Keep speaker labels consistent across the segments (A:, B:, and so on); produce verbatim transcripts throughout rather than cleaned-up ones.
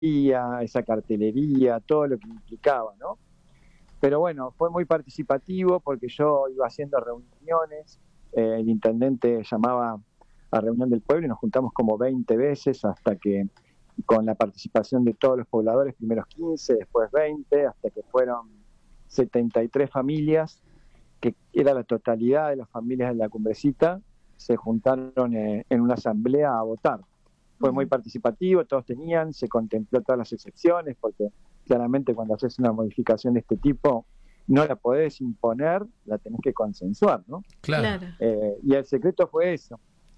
A: esa cartelería, todo lo que implicaba, ¿no? Pero bueno, fue muy participativo porque yo iba haciendo reuniones, eh, el intendente llamaba a reunión del pueblo y nos juntamos como veinte veces hasta que, con la participación de todos los pobladores, primeros quince, después veinte, hasta que fueron setenta y tres familias, que era la totalidad de las familias de la Cumbrecita, se juntaron eh, en una asamblea a votar. Fue muy participativo, todos tenían, se contempló todas las excepciones, porque claramente cuando haces una modificación de este tipo, no la podés imponer, la tenés que consensuar, ¿no?
B: Claro.
A: Eh, y el secreto fue eso.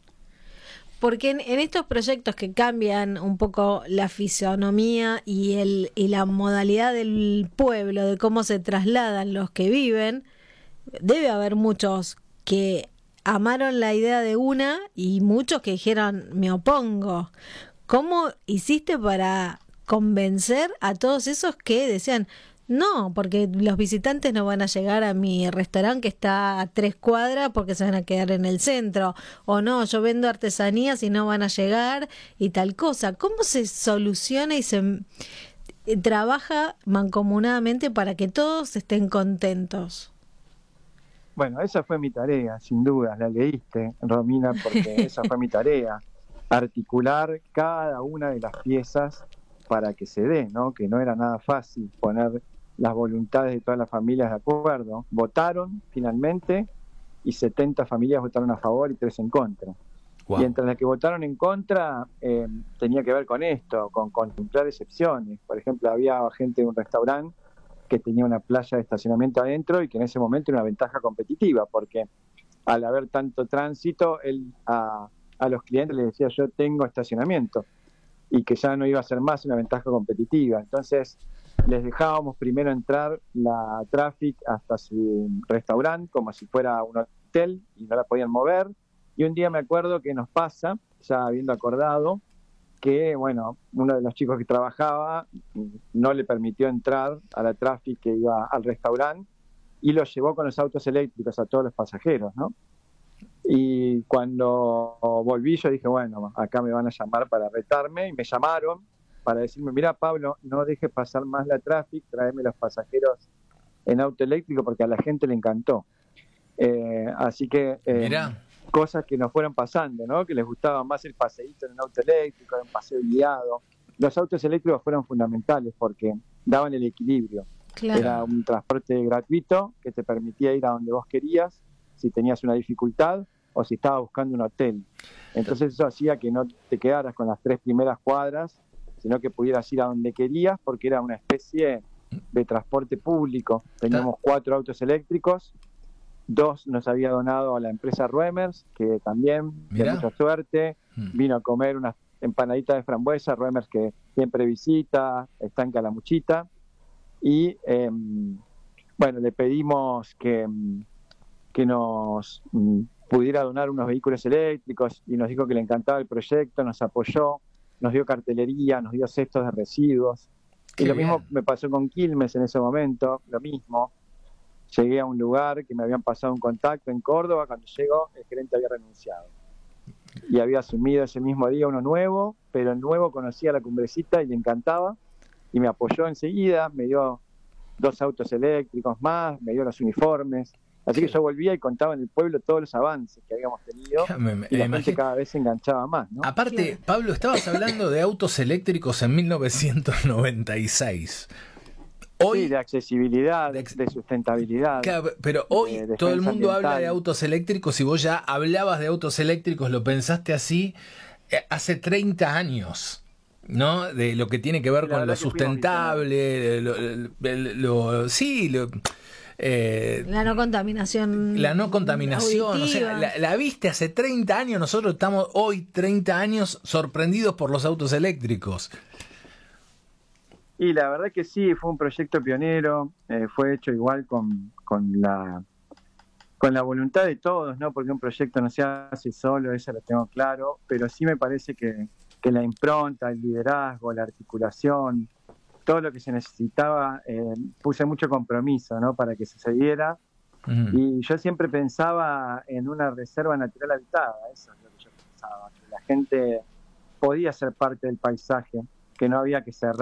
B: Porque en, en estos proyectos que cambian un poco la fisonomía y, el, y la modalidad del pueblo, de cómo se trasladan los que viven, debe haber muchos que amaron la idea de una y muchos que dijeron, me opongo. ¿Cómo hiciste para convencer a todos esos que decían, no, porque los visitantes no van a llegar a mi restaurante que está a tres cuadras porque se van a quedar en el centro? O no, yo vendo artesanías y no van a llegar y tal cosa. ¿Cómo se soluciona y se eh, trabaja mancomunadamente para que todos estén contentos?
A: Bueno, esa fue mi tarea, sin duda, la leíste, Romina, porque esa fue mi tarea, articular cada una de las piezas para que se dé, ¿no? Que no era nada fácil poner las voluntades de todas las familias de acuerdo. Votaron finalmente y setenta familias votaron a favor y tres en contra. Wow. Y entre las que votaron en contra eh, tenía que ver con esto, con contemplar excepciones. Por ejemplo, había gente de un restaurante que tenía una playa de estacionamiento adentro y que en ese momento era una ventaja competitiva, porque al haber tanto tránsito, él a, a los clientes les decía, yo tengo estacionamiento, y que ya no iba a ser más una ventaja competitiva. Entonces les dejábamos primero entrar la Traffic hasta su restaurante como si fuera un hotel y no la podían mover. Y un día me acuerdo que nos pasa, ya habiendo acordado, que bueno, uno de los chicos que trabajaba no le permitió entrar a la Traffic que iba al restaurante y lo llevó con los autos eléctricos a todos los pasajeros, ¿no? Y cuando volví yo dije, bueno, acá me van a llamar para retarme, y me llamaron para decirme, mira Pablo, no dejes pasar más la Traffic, tráeme los pasajeros en auto eléctrico porque a la gente le encantó. Eh, así que eh, cosas que nos fueron pasando, ¿no? Que les gustaba más el paseíto en un auto eléctrico, en un paseo guiado. Los autos eléctricos fueron fundamentales porque daban el equilibrio. Claro. Era un transporte gratuito que te permitía ir a donde vos querías, si tenías una dificultad o si estabas buscando un hotel. Entonces eso hacía que no te quedaras con las tres primeras cuadras, sino que pudieras ir a donde querías, porque era una especie de transporte público. Teníamos cuatro autos eléctricos, dos nos había donado a la empresa Ruemers, que también, de mucha suerte, vino a comer unas empanaditas de frambuesa, Ruemers que siempre visita, está en Calamuchita, y eh, bueno, le pedimos que, que nos pudiera donar unos vehículos eléctricos y nos dijo que le encantaba el proyecto, nos apoyó, nos dio cartelería, nos dio cestos de residuos. Qué y lo bien. Mismo me pasó con Quilmes en ese momento, lo mismo. Llegué a un lugar que me habían pasado un contacto en Córdoba, cuando llegó el gerente había renunciado. Y había asumido ese mismo día uno nuevo, pero el nuevo conocía la Cumbrecita y le encantaba, y me apoyó enseguida, me dio dos autos eléctricos más, me dio los uniformes. Así que yo volvía y contaba en el pueblo todos los avances que habíamos tenido, me, me, y la gente cada vez se enganchaba más, ¿no?
C: Aparte, claro. Pablo, estabas hablando de autos eléctricos en mil novecientos noventa y seis.
A: Hoy, sí, de accesibilidad, de, de sustentabilidad.
C: Claro, pero hoy de todo el mundo ambiental. Habla de autos eléctricos y vos ya hablabas de autos eléctricos, lo pensaste así eh, hace treinta años, ¿no? De lo que tiene que ver la con lo sustentable, lo, lo, lo, sí, lo...
B: Eh, la no contaminación
C: la no contaminación o sea, la, la viste hace treinta años, nosotros estamos hoy treinta años sorprendidos por los autos eléctricos.
A: Y la verdad que sí, fue un proyecto pionero, eh, fue hecho igual con, con la con la voluntad de todos, ¿no? Porque un proyecto no se hace solo, eso lo tengo claro, pero sí me parece que, que la impronta, el liderazgo, la articulación, todo lo que se necesitaba, eh, puse mucho compromiso, ¿no? Para que sucediera. Uh-huh. Y yo siempre pensaba en una reserva natural habitada, eso es lo que yo pensaba, que la gente podía ser parte del paisaje que no había que cerrar